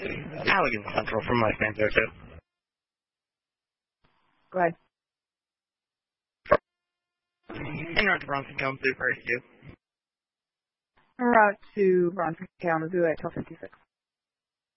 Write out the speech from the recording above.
Allegan Central from my stand there, too. Go ahead. En route to Bronson Kalamazoo for ICU. En route to Bronson Kalamazoo at 12:56.